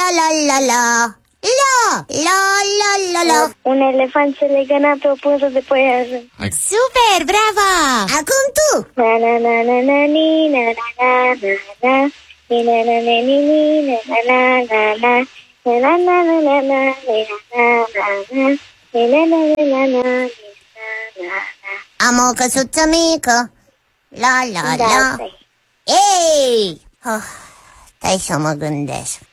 la la la. La, la, la, la, la. Un elefant se legăna pe o pânză de păianjă. Super, bravo! Acum tu! Na na na na na ni na na na na na ni na na na ni ni na na na na na na na na na na ni na na na na na na. Am o căsuță mică. La, la, Da, la. stai. Ei! Stai să mă gândesc.